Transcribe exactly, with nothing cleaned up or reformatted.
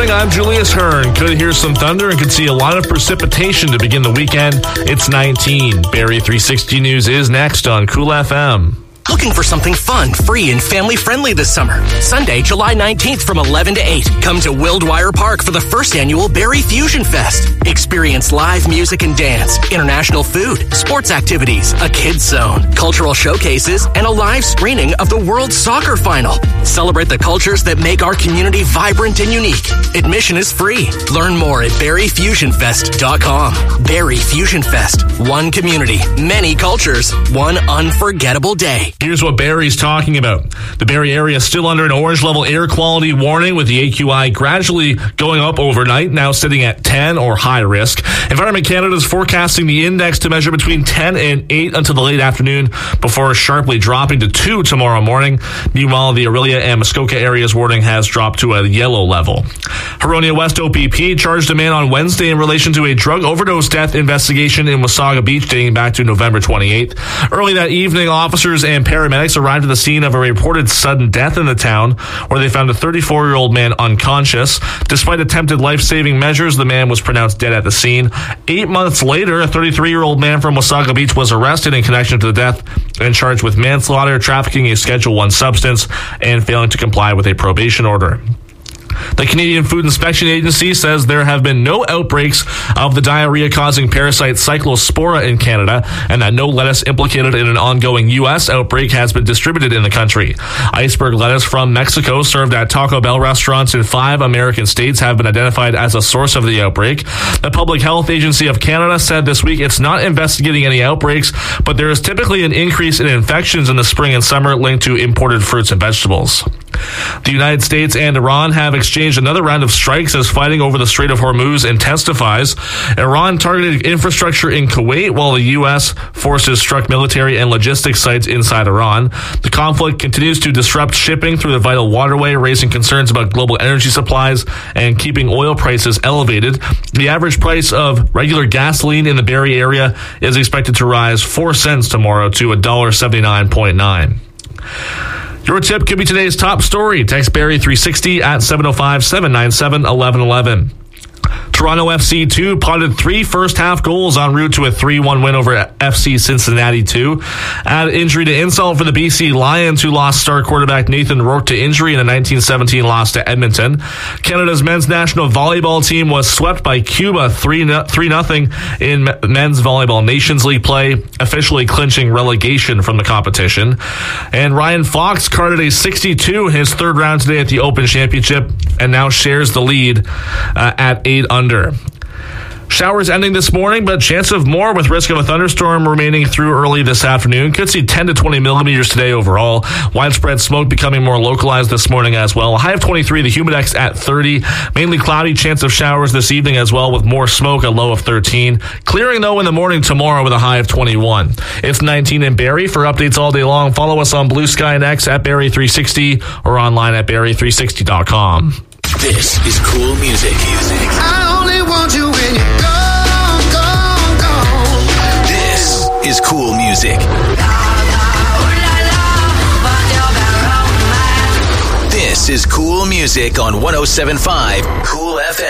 morning, I'm Julius Hearn. Could hear some thunder and could see a lot of precipitation to begin the weekend. It's nineteen. Barrie three sixty News is next on Cool F M. Looking for something fun, free, and family-friendly this summer? Sunday, July nineteenth from eleven to eight. Come to Wildwire Park for the first annual Barrie Fusion Fest. Experience live music and dance, international food, sports activities, a kids zone, cultural showcases, and a live screening of the World Soccer Final. Celebrate the cultures that make our community vibrant and unique. Admission is free. Learn more at barrie fusion fest dot com. Barrie Fusion Fest. One community, many cultures, one unforgettable day. Here's what Barrie's talking about. The Barrie area is still under an orange level air quality warning, with the A Q I gradually going up overnight, now sitting at ten or high risk. Environment Canada is forecasting the index to measure between ten and eight until the late afternoon, before sharply dropping to two tomorrow morning. Meanwhile, the Orillia and Muskoka areas warning has dropped to a yellow level. Huronia West O P P charged a man on Wednesday in relation to a drug overdose death investigation in Wasaga Beach dating back to November twenty-eighth. Early that evening, officers and paramedics arrived at the scene of a reported sudden death in the town, where they found a thirty-four-year-old man unconscious. Despite attempted life-saving measures, the man was pronounced dead at the scene. Eight months later, a thirty-three-year-old man from Wasaga Beach was arrested in connection to the death and charged with manslaughter, trafficking a Schedule one substance, and failing to comply with a probation order. The Canadian Food Inspection Agency says there have been no outbreaks of the diarrhea-causing parasite Cyclospora in Canada, and that no lettuce implicated in an ongoing U S outbreak has been distributed in the country. Iceberg lettuce from Mexico, served at Taco Bell restaurants in five American states, have been identified as a source of the outbreak. The Public Health Agency of Canada said this week it's not investigating any outbreaks, but there is typically an increase in infections in the spring and summer linked to imported fruits and vegetables. The United States and Iran have exchanged another round of strikes as fighting over the Strait of Hormuz intensifies. Iran targeted infrastructure in Kuwait, while the U S forces struck military and logistics sites inside Iran. The conflict continues to disrupt shipping through the vital waterway, raising concerns about global energy supplies and keeping oil prices elevated. The average price of regular gasoline in the Barrie area is expected to rise four cents tomorrow to one dollar seventy-nine point nine. Your tip could be today's top story. Text Barrie three sixty at seven oh five, seven nine seven, one one one one. Toronto F C two potted three first-half goals en route to a three one win over F C Cincinnati two. Add injury to insult for the B C Lions, who lost star quarterback Nathan Rourke to injury in a nineteen seventeen loss to Edmonton. Canada's men's national volleyball team was swept by Cuba three nothing in men's volleyball Nations League play, officially clinching relegation from the competition. And Ryan Fox carded a sixty-two in his third round today at the Open Championship, and now shares the lead uh, at eight under. Showers ending this morning, but chance of more with risk of a thunderstorm remaining through early this afternoon. Could see ten to twenty millimeters today overall. Widespread smoke becoming more localized this morning as well. A high of twenty-three, the humidex at thirty. Mainly cloudy, chance of showers this evening as well, with more smoke, a low of thirteen. Clearing though in the morning tomorrow with a high of twenty-one. It's nineteen in Barrie. For updates all day long, follow us on Blue Sky and X at Barrie three sixty or online at barrie three sixty dot com. This is cool music. music. I only want you when you go, go, go. This is cool music. This is cool music on one oh seven point five Cool F M.